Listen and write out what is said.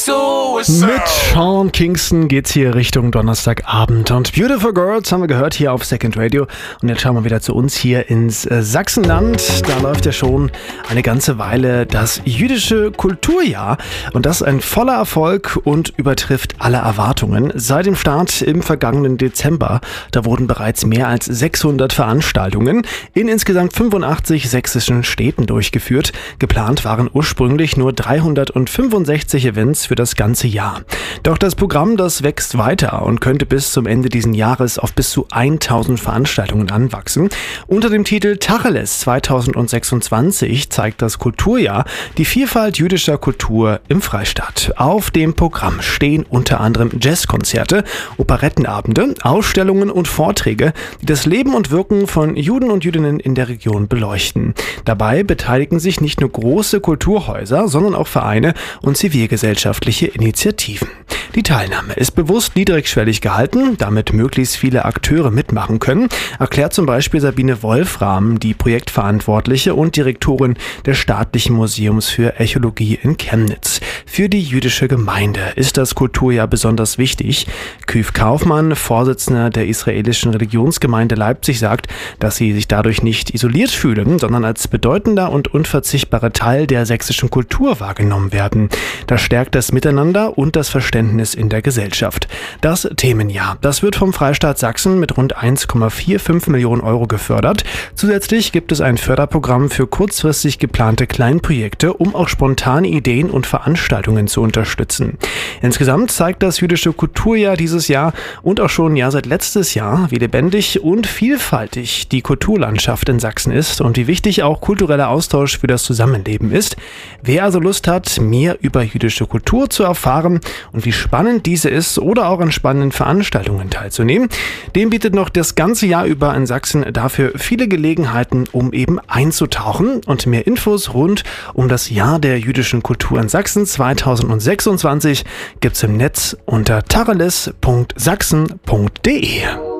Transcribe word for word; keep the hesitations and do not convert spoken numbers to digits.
Mit Sean Kingston geht's hier Richtung Donnerstagabend und Beautiful Girls haben wir gehört hier auf Second Radio und jetzt schauen wir wieder zu uns hier ins äh, Sachsenland. Da läuft ja schon eine ganze Weile das jüdische Kulturjahr und das ist ein voller Erfolg und übertrifft alle Erwartungen. Seit dem Start im vergangenen Dezember, da wurden bereits mehr als sechshundert Veranstaltungen in insgesamt fünfundachtzig sächsischen Städten durchgeführt. Geplant waren ursprünglich nur dreihundertfünfundsechzig Events für das ganze Jahr. Doch das Programm, das wächst weiter und könnte bis zum Ende dieses Jahres auf bis zu tausend Veranstaltungen anwachsen. Unter dem Titel Tacheles zweitausendsechsundzwanzig zeigt das Kulturjahr die Vielfalt jüdischer Kultur im Freistaat. Auf dem Programm stehen unter anderem Jazzkonzerte, Operettenabende, Ausstellungen und Vorträge, die das Leben und Wirken von Juden und Jüdinnen in der Region beleuchten. Dabei beteiligen sich nicht nur große Kulturhäuser, sondern auch Vereine und zivilgesellschaftliche Initiativen. Die Teilnahme ist bewusst niedrigschwellig gehalten, damit möglichst viele Akteure mitmachen können, erklärt zum Beispiel Sabine Wolfram, die Projektverantwortliche und Direktorin des Staatlichen Museums für Archäologie in Chemnitz. Für die jüdische Gemeinde ist das Kulturjahr besonders wichtig. Küv Kaufmann, Vorsitzender der israelischen Religionsgemeinde Leipzig, sagt, dass sie sich dadurch nicht isoliert fühlen, sondern als bedeutender und unverzichtbarer Teil der sächsischen Kultur wahrgenommen werden. Das stärkt das Miteinander und das Verständnis in der Gesellschaft. Das Themenjahr, das wird vom Freistaat Sachsen mit rund eins Komma fünfundvierzig Millionen Euro gefördert. Zusätzlich gibt es ein Förderprogramm für kurzfristig geplante Kleinprojekte, um auch spontane Ideen und Veranstaltungen zu unterstützen. Insgesamt zeigt das jüdische Kulturjahr dieses Jahr und auch schon ja seit letztes Jahr, wie lebendig und vielfältig die Kulturlandschaft in Sachsen ist und wie wichtig auch kultureller Austausch für das Zusammenleben ist. Wer also Lust hat, mehr über jüdische Kultur zu erfahren und wie spannend diese ist oder auch an spannenden Veranstaltungen teilzunehmen, dem bietet noch das ganze Jahr über in Sachsen dafür viele Gelegenheiten, um eben einzutauchen. Und mehr Infos rund um das Jahr der jüdischen Kultur in Sachsen zweitausendsechsundzwanzig gibt's im Netz unter tacheles punkt sachsen punkt de.